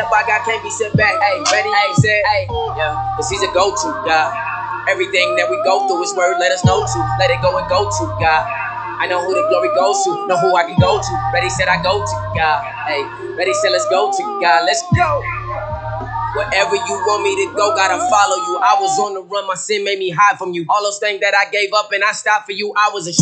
I got can't be set back. Hey, ready? Hey, said, hey, yeah, cause he's a go-to, God. Everything that we go through, His word let us know to. Let it go and go to, God. I know who the glory goes to, know who I can go to. Ready said I go to, God. Hey, ready said let's go to, God. Let's go. Wherever you want me to go, gotta follow you. I was on the run, my sin made me hide from you. All those things that I gave up and I stopped for you, I was a